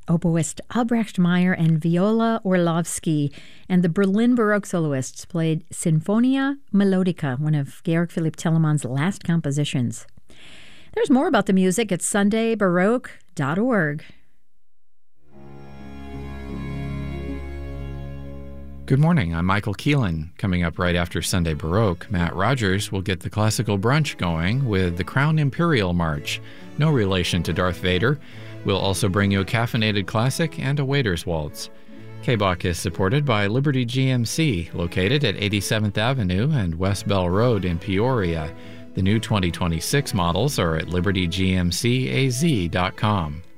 Oboist Albrecht Meyer and Viola Orlovsky, and the Berlin Baroque soloists played Sinfonia Melodica, one of Georg Philipp Telemann's last compositions. There's more about the music at sundaybaroque.org. Good morning, I'm Michael Keelan. Coming up right after Sunday Baroque, Matt Rogers will get the classical brunch going with the Crown Imperial March, no relation to Darth Vader. We'll also bring you a caffeinated classic and a waiter's waltz. KBOC is supported by Liberty GMC, located at 87th Avenue and West Bell Road in Peoria. The new 2026 models are at libertygmcaz.com.